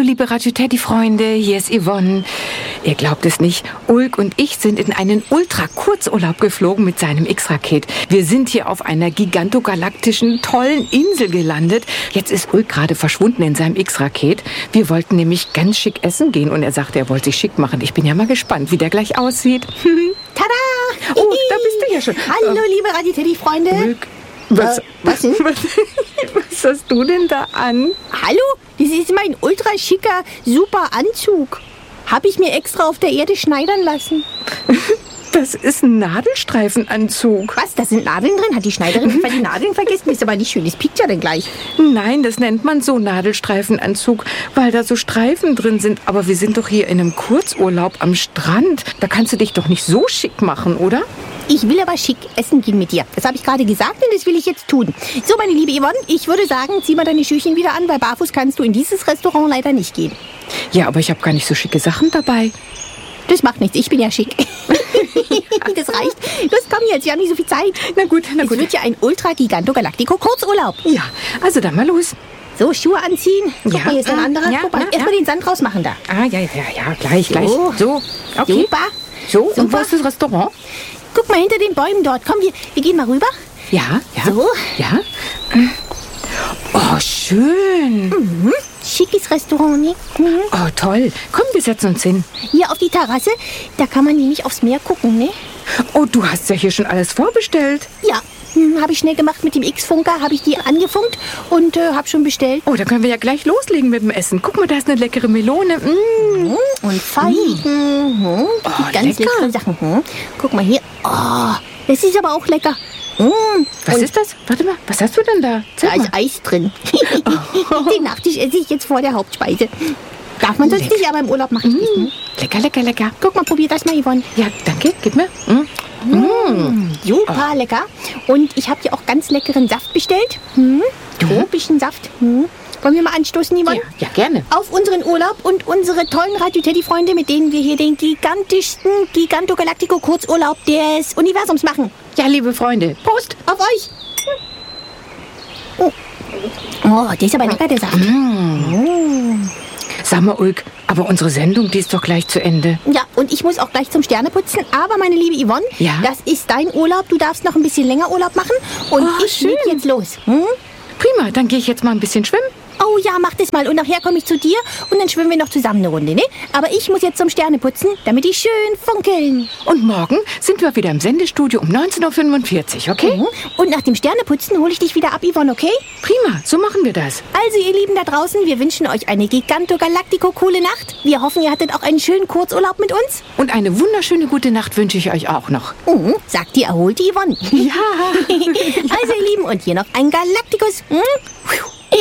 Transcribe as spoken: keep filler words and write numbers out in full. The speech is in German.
liebe Radio Teddy-Freunde, hier ist Yvonne. Ihr glaubt es nicht, Ulk und ich sind in einen Ultra-Kurzurlaub geflogen mit seinem X-Raket. Wir sind hier auf einer gigantogalaktischen, tollen Insel gelandet. Jetzt ist Ulk gerade verschwunden in seinem X-Raket. Wir wollten nämlich ganz schick essen gehen und er sagte, er wollte sich schick machen. Ich bin ja mal gespannt, wie der gleich aussieht. Tada! Oh, da bist du ja schon. Hallo, liebe Radio Teddy-Freunde. Ulk, was, Äh, was denn? was, was hast du denn da an? Hallo, das ist mein ultra schicker, super Anzug. Habe ich mir extra auf der Erde schneidern lassen. Das ist ein Nadelstreifenanzug. Was, da sind Nadeln drin? Hat die Schneiderin etwa die Nadeln vergessen? Das ist aber nicht schön, das piekt ja dann gleich. Nein, das nennt man so Nadelstreifenanzug, weil da so Streifen drin sind. Aber wir sind doch hier in einem Kurzurlaub am Strand. Da kannst du dich doch nicht so schick machen, oder? Ich will aber schick essen gehen mit dir. Das habe ich gerade gesagt und das will ich jetzt tun. So, meine liebe Yvonne, ich würde sagen, zieh mal deine Schüchen wieder an, weil barfuß kannst du in dieses Restaurant leider nicht gehen. Ja, aber ich habe gar nicht so schicke Sachen dabei. Das macht nichts, ich bin ja schick. Das reicht. Los, komm jetzt, wir haben nicht so viel Zeit. Na gut, na Es gut. wird ja ein Ultra-Giganto-Galactico-Kurzurlaub. Ja, also dann mal los. So, Schuhe anziehen. Guck Ja. mal, hier ist ein anderer. Ja, Guck mal, ja, erstmal ja. den Sand rausmachen da. Ah, ja, ja, ja, gleich, gleich. So. So, okay. Super. So, und Super. wo ist das Restaurant? Guck mal hinter den Bäumen dort. Komm, wir, wir gehen mal rüber. Ja, ja. So. Ja. Oh, schön. Schickes Restaurant, ne? Mhm. Oh, toll. Komm, wir setzen uns hin. Hier auf die Terrasse, da kann man nämlich aufs Meer gucken, ne? Oh, du hast ja hier schon alles vorbestellt. Ja, hm, habe ich schnell gemacht mit dem X-Funker, habe ich die angefunkt und äh, habe schon bestellt. Oh, da können wir ja gleich loslegen mit dem Essen. Guck mal, da ist eine leckere Melone. Mm. Mhm. Und Feigen. Mhm. Oh, Ganz lecker. leckere Sachen. Mhm. Guck mal hier. Oh, das ist aber auch lecker. Mhm. Was Und ist das? Warte mal, was hast du denn da? da Zeig mal. ist Eis drin. Den Nachtisch esse ich jetzt vor der Hauptspeise. Darf man sonst Lecker. nicht, aber im Urlaub mache ich das. Ne? Lecker, lecker, lecker. Guck mal, probier das mal, Yvonne. Ja, danke, gib mir. Mm. Super lecker. Und ich habe hier auch ganz leckeren Saft bestellt. Hm? Tropischen Saft. Hm? Wollen wir mal anstoßen, Yvonne? Ja, ja, gerne. Auf unseren Urlaub und unsere tollen Radio-Teddy-Freunde, mit denen wir hier den gigantischsten Giganto-Galactico-Kurzurlaub des Universums machen. Ja, liebe Freunde, Prost. Auf euch! Oh, oh der ist aber lecker, der Saft. Sag mal, Ulk, aber unsere Sendung, die ist doch gleich zu Ende. Ja, und ich muss auch gleich zum Sterneputzen. Aber, meine liebe Yvonne, Ja? das ist dein Urlaub. Du darfst noch ein bisschen länger Urlaub machen. Und Oh, ich schön. leg jetzt los. Hm? Prima, dann gehe ich jetzt mal ein bisschen schwimmen. Oh ja, mach das mal. Und nachher komme ich zu dir und dann schwimmen wir noch zusammen eine Runde, ne? Aber ich muss jetzt zum Sterneputzen, damit die schön funkeln. Und morgen sind wir wieder im Sendestudio um neunzehn Uhr fünfundvierzig, okay? Mhm. Und nach dem Sterneputzen hole ich dich wieder ab, Yvonne, okay? Prima, so machen wir das. Also, ihr Lieben da draußen, wir wünschen euch eine giganto-galactico-coole Nacht. Wir hoffen, ihr hattet auch einen schönen Kurzurlaub mit uns. Und eine wunderschöne gute Nacht wünsche ich euch auch noch. Mhm, sagt die erholte Yvonne. Ja. Also, ihr Lieben, und hier noch ein Galacticus. Mhm.